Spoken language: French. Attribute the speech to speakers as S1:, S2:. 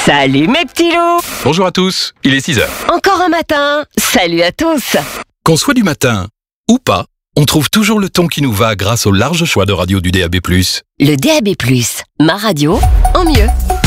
S1: Salut mes petits loups!
S2: Bonjour à tous, il est 6h.
S1: Encore un matin! Salut à tous!
S2: Qu'on soit du matin ou pas, on trouve toujours le ton qui nous va grâce au large choix de radio du DAB+.
S1: Le DAB+, ma radio en mieux.